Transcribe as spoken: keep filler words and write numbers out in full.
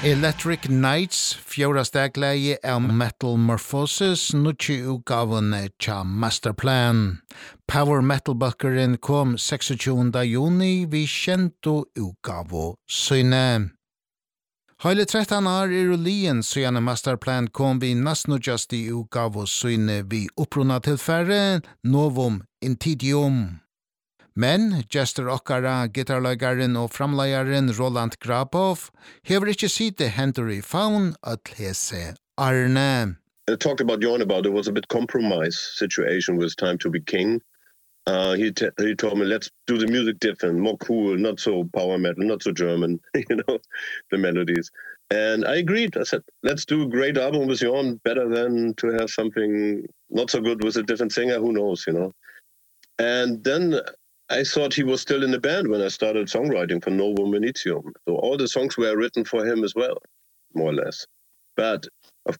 Electric Nights, fjóra stegleie av Metal Morphosis, nutje utgavene tja Masterplan. Power Metal-bøkkeren kom tjueseks juni, vi kjento utgavo syne. Heile tretton år er lien syane Masterplan kom vi nasnudjast i utgavo syne vi oppruna tilfære, Novum Intidium. Men gestor okkara, gitarløygaren og framleieren Roland Grabov hever ikke side hender i faun at lese Arne. I talked about Jorn about it was a bit compromise situation with Time to be King. Uh, he t- he told me let's do the music different, more cool, not so power metal, not so German, you know, the melodies. And I agreed. I said, let's do a great album with Jorn, better than to have something not so good with a different singer, who knows, you know. And then I thought he was still in the band when I started songwriting for Novum Initium. So all the songs were written for him as well, more or less. But of